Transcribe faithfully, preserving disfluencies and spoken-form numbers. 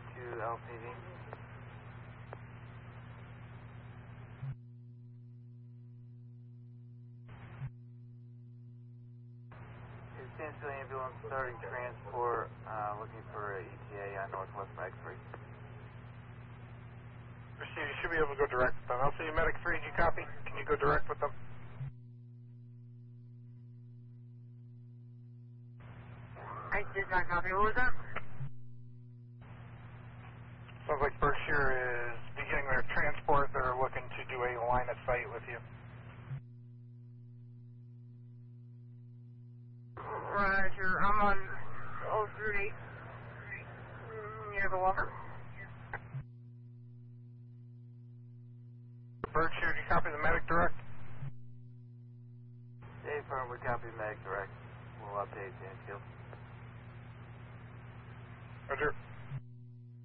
to L P D. Essentially ambulance starting transport, uh, looking for a E T A on Northwest Mag three. Proceed, you should be able to go direct with them. I'll see you, Medic three, do you copy? Can you go direct with them? I did not copy. What was that? Sounds like Berkshire is beginning their transport. They're looking to do a line of sight with you. Roger, I'm on oh three eight near the water. Berkshire, do you copy the Medic direct? Stay firm, we copy Mag direct. We'll update the infield. Roger.